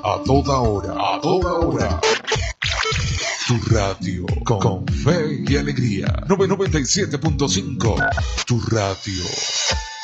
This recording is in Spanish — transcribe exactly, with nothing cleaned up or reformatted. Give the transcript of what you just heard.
a toda hora, a toda hora. Tu radio, con, con fe y alegría. noventa y siete punto cinco, tu radio.